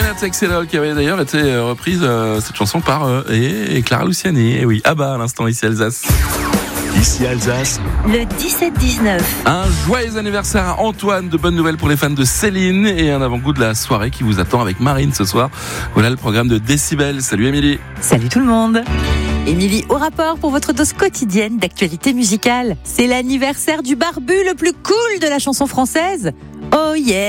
Takes It All, qui avait d'ailleurs été reprise, cette chanson, par et Clara Luciani. Et oui, à l'instant, ici Alsace. Ici Alsace. Le 17-19. Un joyeux anniversaire à Antoine, de bonnes nouvelles pour les fans de Céline et un avant-goût de la soirée qui vous attend avec Marine ce soir. Voilà le programme de Décibel. Salut Émilie. Salut tout le monde. Émilie au rapport pour votre dose quotidienne d'actualité musicale. C'est l'anniversaire du barbu le plus cool de la chanson française. Oh yeah.